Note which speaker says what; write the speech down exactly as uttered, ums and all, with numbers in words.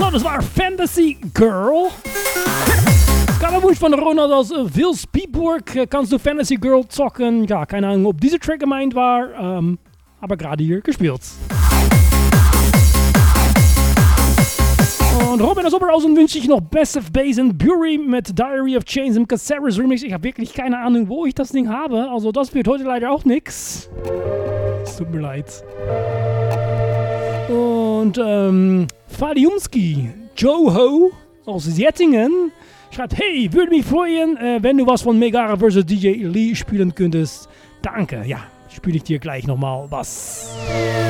Speaker 1: So, das war Fantasy Girl. Skalawunsch von Ronald aus äh, Wilsbiburg. Äh, kannst du Fantasy Girl zocken? Ja, keine Ahnung, ob dieser Track gemeint war, ähm, aber gerade hier gespielt. Und Robin aus Oberhausen wünsche ich noch Best of Bass and Bury mit Diary of Chains im Caceres Remix. Ich habe wirklich keine Ahnung, wo ich das Ding habe. Also das wird heute leider auch nix. Es tut mir leid. Und ähm, Fadiumski, Joho aus Jettingen schreibt, hey, würde mich freuen, äh, wenn du was von Megara versus D J Lee spielen könntest. Danke, ja, spiele ich dir gleich nochmal was.